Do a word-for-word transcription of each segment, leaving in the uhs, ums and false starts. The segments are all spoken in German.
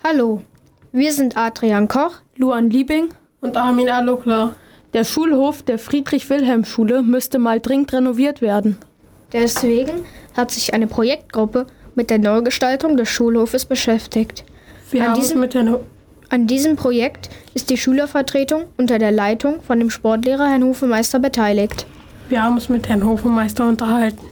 Hallo, wir sind Adrian Koch, Luan Liebing und Armin Alokla. Der Schulhof der Friedrich-Wilhelm-Schule müsste mal dringend renoviert werden. Deswegen hat sich eine Projektgruppe mit der Neugestaltung des Schulhofes beschäftigt. Wir an, haben diesem, mit Herrn an diesem Projekt ist die Schülervertretung unter der Leitung von dem Sportlehrer Herrn Hofmeister beteiligt. Wir haben uns mit Herrn Hofmeister unterhalten.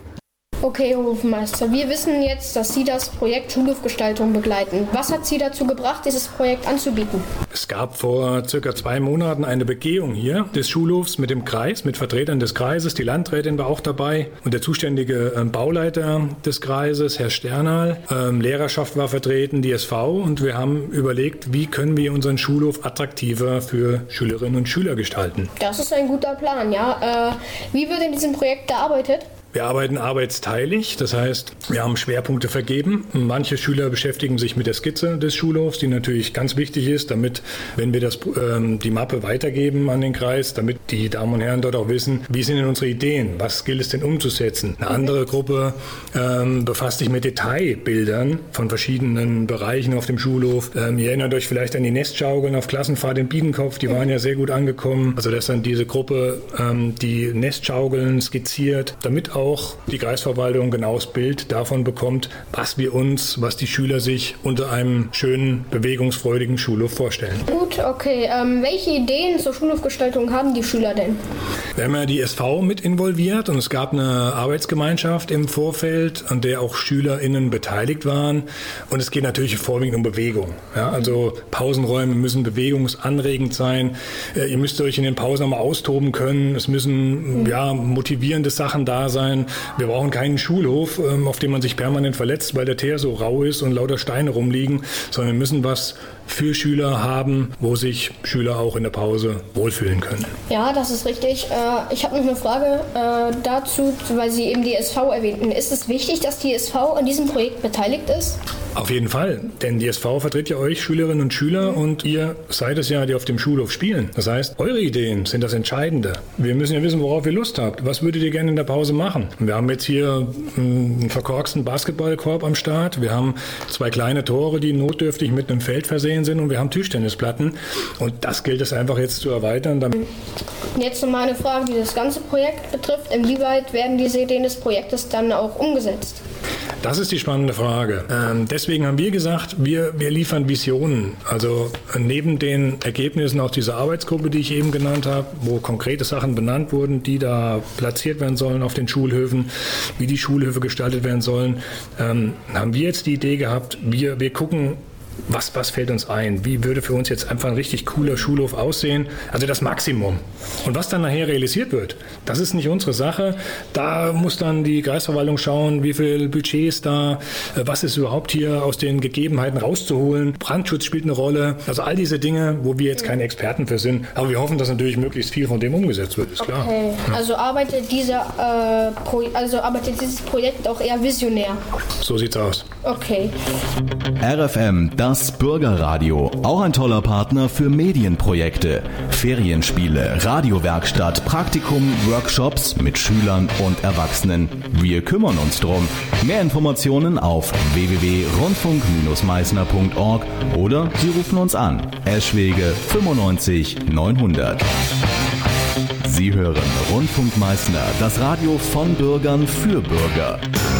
Okay, Herr Hofmeister, wir wissen jetzt, dass Sie das Projekt Schulhofgestaltung begleiten. Was hat Sie dazu gebracht, dieses Projekt anzubieten? Es gab vor circa zwei Monaten eine Begehung hier des Schulhofs mit dem Kreis, mit Vertretern des Kreises. Die Landrätin war auch dabei und der zuständige äh, Bauleiter des Kreises, Herr Sternal. Ähm, Lehrerschaft war vertreten, die S V, und wir haben überlegt, wie können wir unseren Schulhof attraktiver für Schülerinnen und Schüler gestalten. Das ist ein guter Plan, ja. Äh, wie wird in diesem Projekt gearbeitet? Wir arbeiten arbeitsteilig, das heißt, wir haben Schwerpunkte vergeben. Manche Schüler beschäftigen sich mit der Skizze des Schulhofs, die natürlich ganz wichtig ist, damit, wenn wir das, ähm, die Mappe weitergeben an den Kreis, damit die Damen und Herren dort auch wissen, wie sind denn unsere Ideen, was gilt es denn umzusetzen. Eine andere Gruppe ähm, befasst sich mit Detailbildern von verschiedenen Bereichen auf dem Schulhof. Ähm, ihr erinnert euch vielleicht an die Nestschaukeln auf Klassenfahrt in Biedenkopf, die waren ja sehr gut angekommen. Also das ist dann diese Gruppe, ähm, die Nestschaukeln skizziert, damit auch auch die Kreisverwaltung ein genaues Bild davon bekommt, was wir uns, was die Schüler sich unter einem schönen, bewegungsfreudigen Schulhof vorstellen. Gut, okay. Ähm, welche Ideen zur Schulhofgestaltung haben die Schüler denn? Wir haben ja die S V mit involviert und es gab eine Arbeitsgemeinschaft im Vorfeld, an der auch SchülerInnen beteiligt waren. Und es geht natürlich vorwiegend um Bewegung. Ja, also Pausenräume müssen bewegungsanregend sein. Ihr müsst euch in den Pausen nochmal austoben können. Es müssen ja, motivierende Sachen da sein. Wir brauchen keinen Schulhof, auf dem man sich permanent verletzt, weil der Teer so rau ist und lauter Steine rumliegen, sondern wir müssen was für Schüler haben, wo sich Schüler auch in der Pause wohlfühlen können. Ja, das ist richtig. Ich habe noch eine Frage dazu, weil Sie eben die S V erwähnten. Ist es wichtig, dass die S V an diesem Projekt beteiligt ist? Auf jeden Fall, denn die S V vertritt ja euch Schülerinnen und Schüler und ihr seid es ja, die auf dem Schulhof spielen. Das heißt, eure Ideen sind das Entscheidende. Wir müssen ja wissen, worauf ihr Lust habt. Was würdet ihr gerne in der Pause machen? Wir haben jetzt hier einen verkorksten Basketballkorb am Start. Wir haben zwei kleine Tore, die notdürftig mit einem Feld versehen sind, und wir haben Tischtennisplatten. Und das gilt es einfach jetzt zu erweitern. Jetzt nochmal eine Frage, die das ganze Projekt betrifft. Inwieweit werden diese Ideen des Projektes dann auch umgesetzt? Das ist die spannende Frage. Ähm, deswegen haben wir gesagt, wir, wir liefern Visionen. Also neben den Ergebnissen aus dieser Arbeitsgruppe, die ich eben genannt habe, wo konkrete Sachen benannt wurden, die da platziert werden sollen auf den Schulhöfen, wie die Schulhöfe gestaltet werden sollen, ähm, haben wir jetzt die Idee gehabt, wir, wir gucken, Was, was fällt uns ein? Wie würde für uns jetzt einfach ein richtig cooler Schulhof aussehen? Also das Maximum. Und was dann nachher realisiert wird, das ist nicht unsere Sache. Da muss dann die Kreisverwaltung schauen, wie viel Budget ist da, was ist überhaupt hier aus den Gegebenheiten rauszuholen. Brandschutz spielt eine Rolle. Also all diese Dinge, wo wir jetzt keine Experten für sind. Aber wir hoffen, dass natürlich möglichst viel von dem umgesetzt wird, ist klar. Okay. Ja. Also arbeitet dieser, äh, Pro- also arbeitet dieses Projekt auch eher visionär? So sieht's aus. Okay. R F M, das Bürgerradio, auch ein toller Partner für Medienprojekte, Ferienspiele, Radiowerkstatt, Praktikum, Workshops mit Schülern und Erwachsenen. Wir kümmern uns drum. Mehr Informationen auf w w w punkt rundfunk Bindestrich meißner punkt org oder Sie rufen uns an. Eschwege fünfundneunzig neunhundert. Sie hören Rundfunk Meißner, das Radio von Bürgern für Bürger.